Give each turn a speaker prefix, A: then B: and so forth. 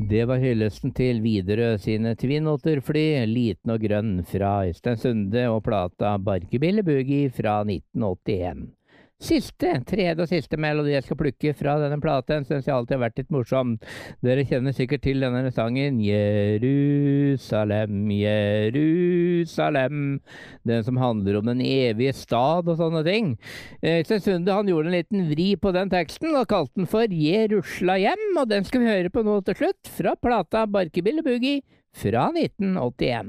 A: Det var hyllesten til Widerøe sine Twin-Otter-fly, liten og grønn fra Øystein Sunde og plata Barkebille Boogie fra 1981. Tredje og siste melodi jeg skal plukke fra denne platen, synes jeg alltid har vært litt morsom. Dere kjenner sikkert til denne sangen, Jerusalem, Jerusalem, den som handler om den evige stad og sånne ting. Øystein Sunde, han gjorde en liten vri på den teksten og kalte den for Jerusalem, og den skal vi høre på nå til slutt, fra plata Barkebille Boogie fra 1981.